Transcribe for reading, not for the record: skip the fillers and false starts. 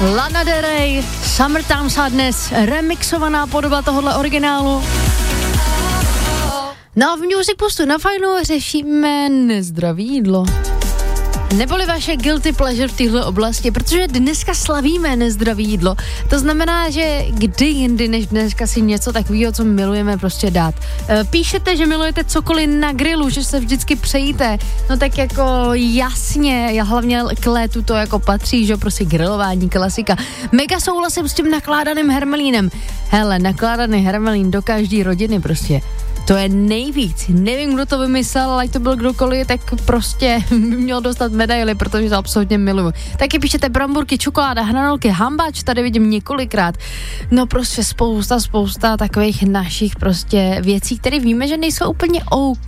Lana Del Rey, Summertime Sadness, remixovaná podoba tohohle originálu. No a v Music Postu na Fajnu řešíme nezdravý jídlo. Neboli vaše guilty pleasure v téhle oblasti, protože dneska slavíme nezdravý jídlo. To znamená, že kdy jindy než dneska si něco takového, co milujeme, prostě dát. Píšete, že milujete cokoliv na grilu, že se vždycky přejíte. No tak jako jasně, já hlavně k létu to jako patří, že prostě grilování, klasika. Mega souhlasím s tím nakládaným hermelínem. Hele, nakládaný hermelín do každé rodiny prostě. To je nejvíc. Nevím, kdo to vymyslel, ale ať to byl kdokoliv, tak prostě by měl dostat medaily, protože to absolutně miluju. Taky píšete bramburky, čokoláda, hranolky, hambač, tady vidím několikrát. No prostě spousta takových našich prostě věcí, které víme, že nejsou úplně OK.